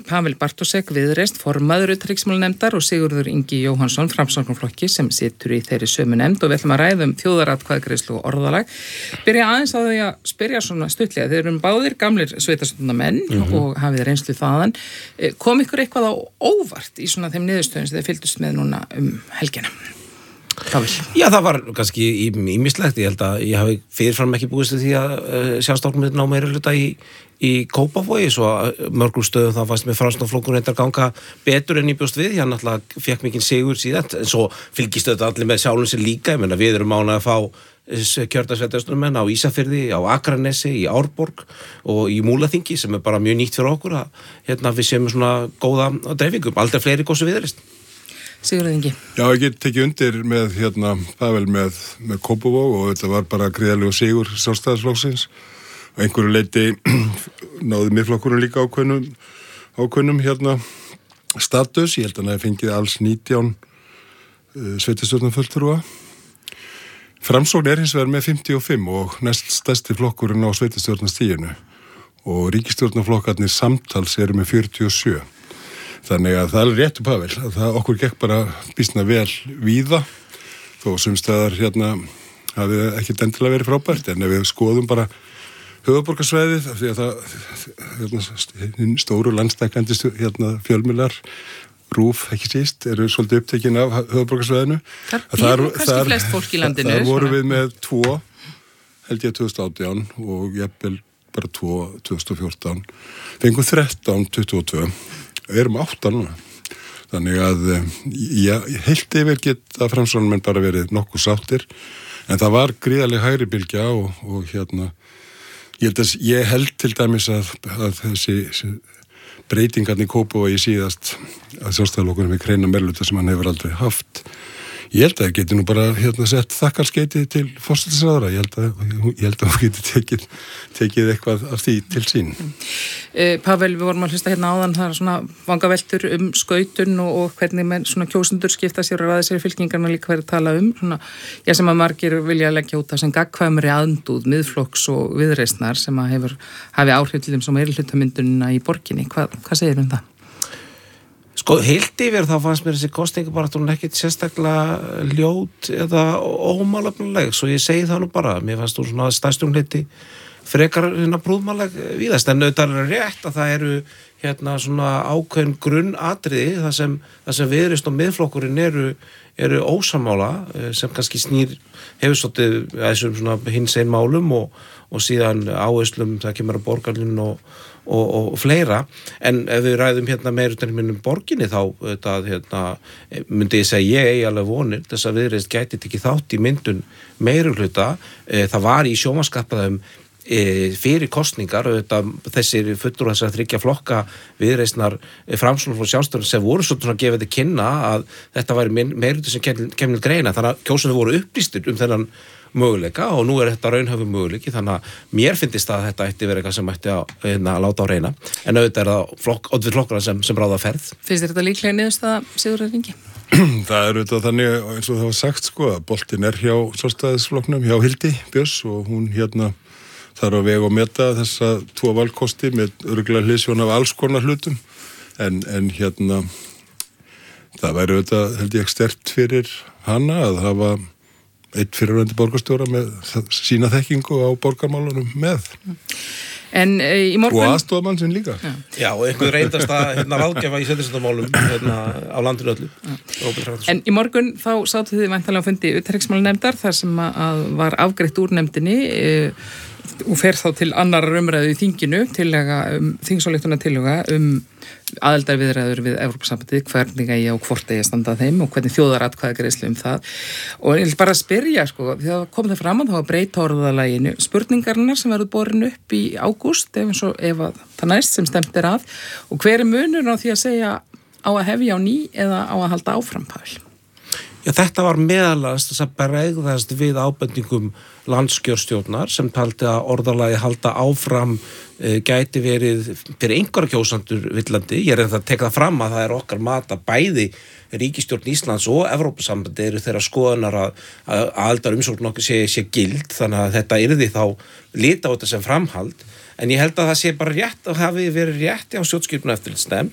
Pavel Bartósek Viðreisn, formaður utanríkismálanefndar og Sigurður Ingi Jóhannsson, Framsóknarflokki sem situr í þeirri sömu nefnd og við ætlum að ræða þjóðaratkvæðagreiðslu og orðalag. Byrja aðeins á því að spyrja svona stuttlega, þeir eru báðir gamlir sveitarstjórnarmenn og hafið reynslu þaðan. Kom ykkur eitthvað á óvart í svona þeim niðurstöðum sem þeir fylgdust með núna helgina? Já, það var kannski ýmislegt. Ég held að ég hafi fyrirfram ekki búist því að sjálfstjórnarmenn ná meiri hluta í Kópavogi, svo mörgum stöðum það fannst með Framsóknarflokkurinn reyndar ganga betur en ég bjóst við. Hann náttúrulega fékk mikinn sigur síðan, en svo fylgist þetta allir með sjálfum sér líka. Ég meina, við erum ánægð að fá kjördæmissveitarstjórnarmenn á Ísafirði, á Akranesi, í Árborg og í Múlaþingi sem bara mjög nýtt fyrir okkur að við séum svona góða dreifingum, aldrei fleiri góðs Viðreisn. Sigurður Ingi. Já, ég get tekið undir með Pavel með Kópavog og þetta var bara gríðarlegur sigur Sjálfstæðisflokksins og einhverju leyti náði Miðflokkurinn líka ákveðnum status. Ég held að hann hefði fengið alls 19 sveitarstjórnarfulltrúa. Framsókn hins vegar með 55 og næst stærsti flokkurinn á sveitarstjórnarstiginu og ríkisstjórnarflokkarnir samtals eru með 47. Þannig að það er réttu Pavel, að það okkur gekk bara býsna vel víða, þó sumstaðar hafi ekki endilega verið frábært, en ef við skoðum bara höfuðborgarsvæðið, af því að það stóru landstækandi fjölmiðlar, RÚV ekki síst, eru svolítið upptekin af höfuðborgarsvæðinu. Það býr kannski flest fólk í landinu. Það voru við með 2, held ég 2018 og jafnvel bara 2, 2014. Fengum 13, 22. Erum 8 núna. Þannig að heilt yfir geta Framsóknarmenn bara verið nokkuð sáttir, en það var gríðarleg hægri bylgja og ég held til dæmis að þessi breytingarnir Kópavogi síðast að Sjálfstæðisflokkurinn við kreina meirihluta sem hann hefur aldrei haft. Ég held að það geti nú bara sett þakkarskeyti til forsætisráðherra. Ég held að hún geti tekið eitthvað af því til sín. Pavel, við vorum að hlusta áðan, það er svona vangaveltur skautun og hvernig menn svona kjósendur skipta sér og ræða sér í fylkingarna líka verið að tala svona, sem að margir vilja leggja út af sem gagnkvæmri andúð, Miðflokks og Viðreisnar sem að hafi áhrif til þeim sem meirihlutamyndunina í borginni. Hvað segir það? Sko, heilt yfir þá fannst mér þessi kosningabaráttur ekkert sérstaklega ljót eða ómálefnileg, svo ég segi það nú bara. Mér fannst þú svona stærstum hluti frekar prúðmáleg víðast, en auðvitað er rétt að það eru svona ákveðin grunnatriði þar sem Viðreisn og Miðflokkurinn eru ósammála, sem kannski hefur svolítið þessum svona hinsegin málum og síðan áherslum það kemur að borgarlínu og fleira, en ef við ræðum meir utan í borginni þá myndi ég segja ég eigi alveg vonir þess að Viðreisn gæti tekið þátt í myndun meirihluta. Það var í sjónvarpsskappaðum fyrir kosningar þessir fulltrúar þessara 3 flokka Viðreisnar, Framsóknarflokks, Sjálfstæðisflokks sem voru svona að gefa þetta kynna að þetta væri meirihluti sem kemur til greina, þannig að kjósendur voru upplýstir þennan möguleika og nú þetta raunhæfur möguleiki, þannig að mér finnst að þetta ætti verið eitthvað sem ætti að láta á reyna, en auðvitað það oddvið flokkana sem ráða ferð. Finnst þetta líklega niðurstaða, Sigurður Ingi? Það er auðvitað þannig, eins og það var sagt að boltinn er hjá Sjálfstæðisflokknum, hjá Hildi Björns og hún þarf að vega og meta þessa 2 valkosti með örugglega hliðsjón af alls konar hlutum, en það væri auðvitað, held ég, sterkt fyrir hana að hafa einn fyrirverandi borgarstjóra með sína þekkingu á borgarmálunum með. En í morgun... Og aðstofamann sinn líka. Já, og einhver reyndast að ráðgjafa í sveitarstjórnarmálum á landinu öllu. En í morgun þá sátu þið væntanlega á fundi utanríkismálanefndar þar sem að var afgreitt úr nefndinni og fer þá til annarar umræðu í þinginu, þingsályktunartillöga aðildarviðræður við Evrópusambandið, hvernig eigi og hvort eigi að standa að þeim og hvernig þjóðaratkvæðagreiðslu það. Og ég vil bara spyrja, þegar kom það fram að þá að breyta orðalaginu spurningarnar sem verður borin upp í ágúst, ef það næst sem stemt er að, og hver er munur á því að segja á að hefja á ný eða á að halda áfram, Pavel? Já, þetta var meðalast þess að bregðast við ábendingum landskjörstjórnar sem taldi að orðalagi halda áfram gæti verið fyrir einhverja kjósandur villandi. Ég er að teka það fram að það er okkar mat að bæði ríkisstjórn Íslands og Evrópusambandi eru þeirra skoðunar að aðildarumsókn okkur sé gild, þannig að þetta yrði þá lita á þetta sem framhald. En ég held að það sé bara rétt og hafi verið rétt á stjórnskipunar eftirlitsnefnd